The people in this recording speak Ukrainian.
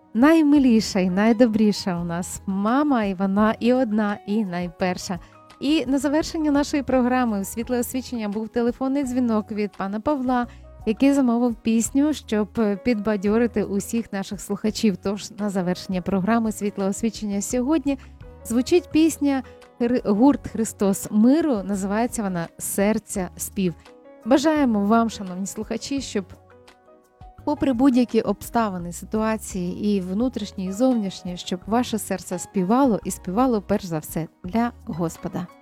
Наймиліша і найдобріша у нас мама, і вона і одна, і найперша. І на завершення нашої програми у світле освічення був телефонний дзвінок від пана Павла, який замовив пісню, щоб підбадьорити усіх наших слухачів. Тож на завершення програми «Світле освічення» сьогодні звучить пісня гурт «Христос миру», називається вона «Серця спів». Бажаємо вам, шановні слухачі, щоб попри будь-які обставини, ситуації і внутрішні, і зовнішні, щоб ваше серце співало і співало перш за все для Господа.